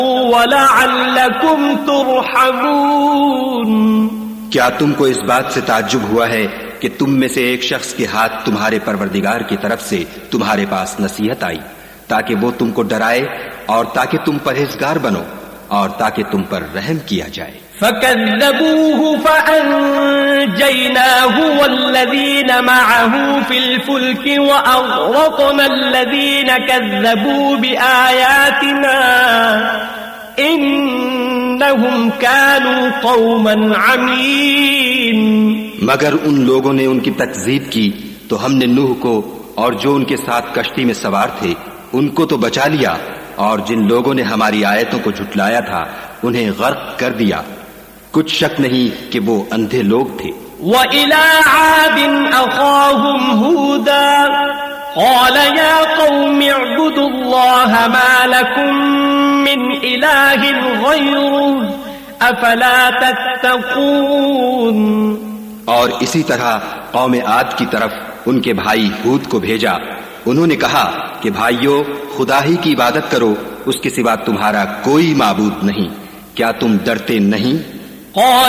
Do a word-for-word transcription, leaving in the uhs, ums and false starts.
وَلَعَلَّكُمْ تُرْحَمُونَ. کیا تم کو اس بات سے تعجب ہوا ہے کہ تم میں سے ایک شخص کے ہاتھ تمہارے پروردگار کی طرف سے تمہارے پاس نصیحت آئی تاکہ وہ تم کو ڈرائے اور تاکہ تم پرہیزگار بنو اور تاکہ تم پر رحم کیا جائے. فَكَذَّبُوهُ فَأَنجَيْنَاهُ وَالَّذِينَ مَعَهُ فِي الْفُلْكِ وَأَغْرَقْنَا الَّذِينَ كَذَّبُوا بِآيَاتِنَا إِنَّهُمْ كَانُوا قَوْمًا عَمِينَ. مگر ان لوگوں نے ان کی تکذیب کی تو ہم نے نوح کو اور جو ان کے ساتھ کشتی میں سوار تھے ان کو تو بچا لیا، اور جن لوگوں نے ہماری آیتوں کو جھٹلایا تھا انہیں غرق کر دیا. کچھ شک نہیں کہ وہ اندھے لوگ تھے. وَإِلَىٰ عَادٍ أَخَاهُمْ هُودًا قَالَ يَا قَوْمِ اعْبُدُوا اللَّهَ مَا لَكُم مِّنْ إِلَٰهٍ غَيْرُهُ أَفَلَا تَتَّقُونَ. اور اسی طرح قوم عاد کی طرف ان کے بھائی ہود کو بھیجا. انہوں نے کہا کہ بھائیو، خدا ہی کی عبادت کرو، اس کے سوا تمہارا کوئی معبود نہیں، کیا تم ڈرتے نہیں؟